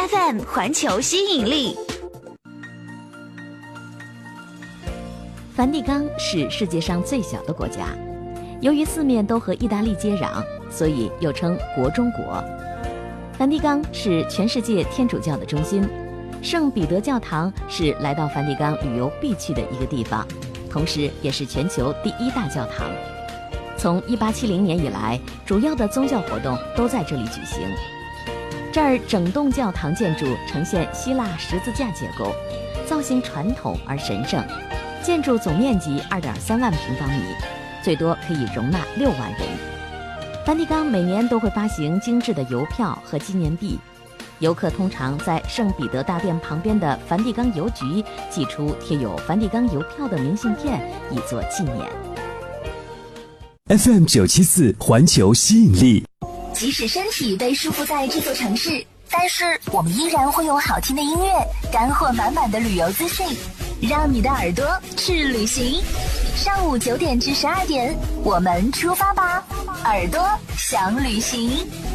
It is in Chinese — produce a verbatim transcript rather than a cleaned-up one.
F M 环球吸引力。梵蒂冈是世界上最小的国家，由于四面都和意大利接壤，所以又称国中国。梵蒂冈是全世界天主教的中心，圣彼得教堂是来到梵蒂冈旅游必去的一个地方，同时也是全球第一大教堂。从一八七零年以来，主要的宗教活动都在这里举行。这儿整栋教堂建筑呈现希腊十字架结构，造型传统而神圣，建筑总面积二点三万平方米，最多可以容纳六万人。梵蒂冈每年都会发行精致的邮票和纪念币，游客通常在圣彼得大殿旁边的梵蒂冈邮局寄出贴有梵蒂冈邮票的明信片，以作纪念。 F M 九七四环球吸引力。 即使身体被束缚在这座城市，但是我们依然会有好听的音乐，干货满满的旅游资讯，让你的耳朵去旅行。上午九点至十二点，我们出发吧，耳朵想旅行。